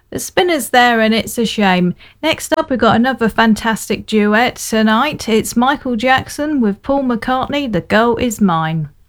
The spinner's there and it's a shame. Next up, we've got another fantastic duet tonight. It's Michael Jackson with Paul McCartney, The Girl Is Mine.